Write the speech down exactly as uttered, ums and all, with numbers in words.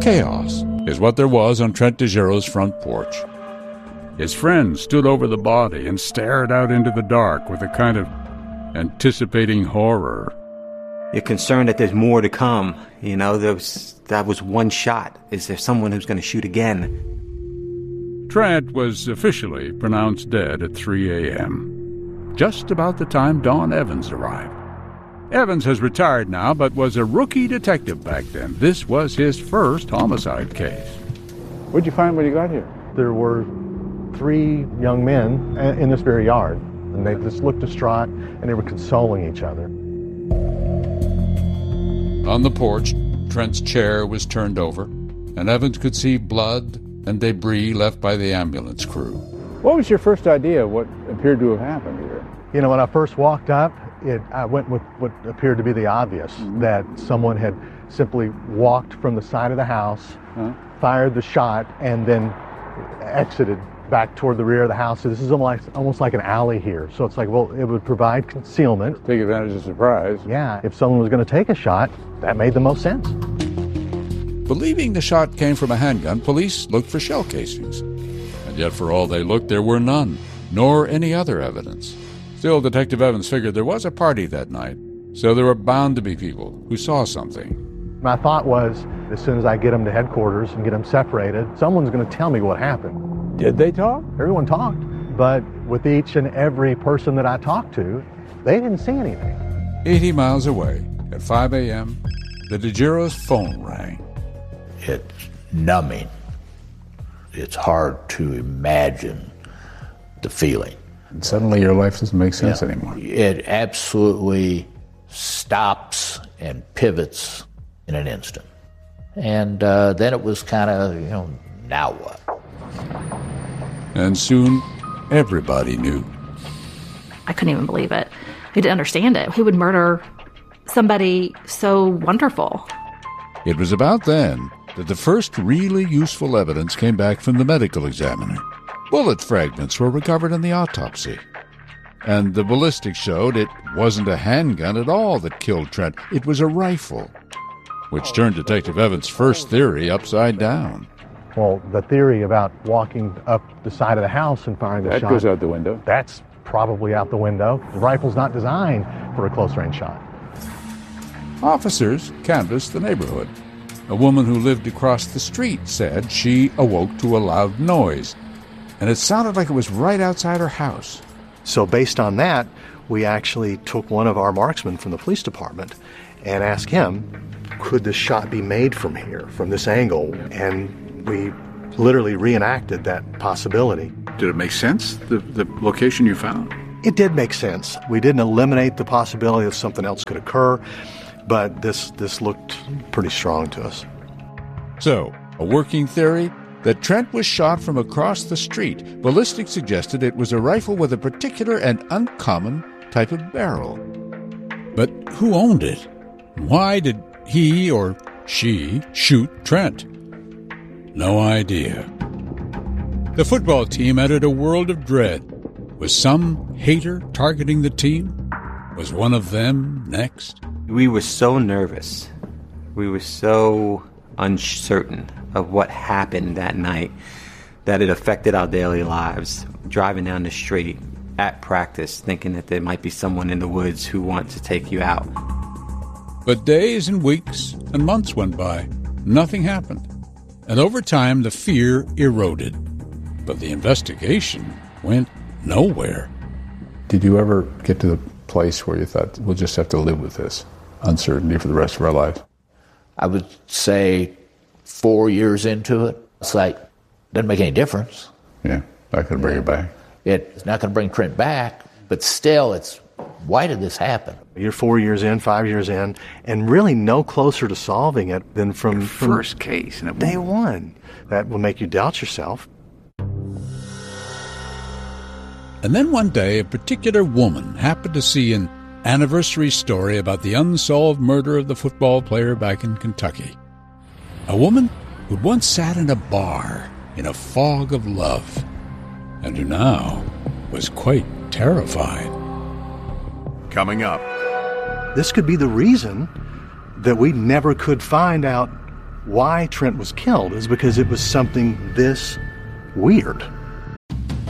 Chaos is what there was on Trent DeGiro's front porch. His friend stood over the body and stared out into the dark with a kind of anticipating horror. You're concerned that there's more to come. You know, there was, that was one shot. Is there someone who's going to shoot again? Trent was officially pronounced dead at three a.m., just about the time Don Evans arrived. Evans has retired now, but was a rookie detective back then. This was his first homicide case. What'd you find when you got here? There were three young men in this very yard, and they just looked distraught, and they were consoling each other. On the porch, Trent's chair was turned over, and Evans could see blood and debris left by the ambulance crew. What was your first idea of what appeared to have happened here? You know, when I first walked up, it, I went with what appeared to be the obvious, mm-hmm. that someone had simply walked from the side of the house, huh? fired the shot, and then exited back toward the rear of the house. So this is almost, almost like an alley here. So it's like, well, it would provide concealment. Take advantage of surprise. Yeah, if someone was going to take a shot, that made the most sense. Believing the shot came from a handgun, police looked for shell casings. And yet for all they looked, there were none, nor any other evidence. Still, Detective Evans figured there was a party that night, so there were bound to be people who saw something. My thought was, as soon as I get them to headquarters and get them separated, someone's going to tell me what happened. Did they talk? Everyone talked, but with each and every person that I talked to, they didn't see anything. Eighty miles away, at five a.m., the DeGiro's phone rang. It's numbing. It's hard to imagine the feeling. And suddenly your life doesn't make sense yeah, anymore. It absolutely stops and pivots in an instant. And uh, then it was kind of, you know, now what? And soon, everybody knew. I couldn't even believe it. I didn't understand it. Who would murder somebody so wonderful? It was about then that the first really useful evidence came back from the medical examiner. Bullet fragments were recovered in the autopsy. And the ballistics showed it wasn't a handgun at all that killed Trent. It was a rifle, which turned Detective Evans' first theory upside down. Well, the theory about walking up the side of the house and firing the that shot... That goes out the window. That's probably out the window. The rifle's not designed for a close-range shot. Officers canvassed the neighborhood. A woman who lived across the street said she awoke to a loud noise, and it sounded like it was right outside her house. So based on that, we actually took one of our marksmen from the police department and asked him, could this shot be made from here, from this angle? And we literally reenacted that possibility. Did it make sense, the, the location you found? It did make sense. We didn't eliminate the possibility that something else could occur, but this, this looked pretty strong to us. So, a working theory? That Trent was shot from across the street. Ballistics suggested it was a rifle with a particular and uncommon type of barrel. But who owned it? Why did he or she shoot Trent? No idea. The football team entered a world of dread. Was some hater targeting the team? Was one of them next? We were so nervous. We were so uncertain of what happened that night that it affected our daily lives. Driving down the street at practice, thinking that there might be someone in the woods who wants to take you out. But days and weeks and months went by. Nothing happened. And over time, the fear eroded. But the investigation went nowhere. Did you ever get to the place where you thought, we'll just have to live with this uncertainty for the rest of our life? I would say four years into it, it's like, doesn't make any difference. Yeah, not going to bring yeah. it back. It's not going to bring Trent back, but still, it's, why did this happen? You're four years in, five years in, and really no closer to solving it than from, Your from first case. And day one. That will make you doubt yourself. And then one day, a particular woman happened to see an anniversary story about the unsolved murder of the football player back in Kentucky. A woman who'd once sat in a bar in a fog of love, and who now was quite terrified. Coming up. This could be the reason that we never could find out why Trent was killed is because it was something this weird.